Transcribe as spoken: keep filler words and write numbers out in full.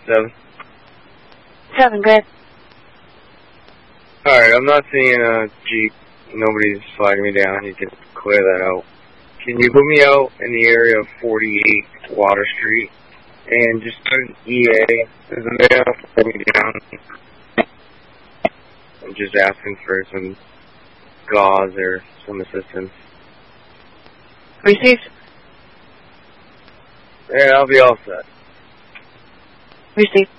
Seven. Seven, good. Alright, I'm not seeing a Jeep. Nobody's flagging me down. You can clear that out. Can you put me out in the area of forty-eight Water Street? And just put an E A. There's a man flag me down. I'm just asking for some gauze or some assistance. Received. Yeah, I'll be all set. Received.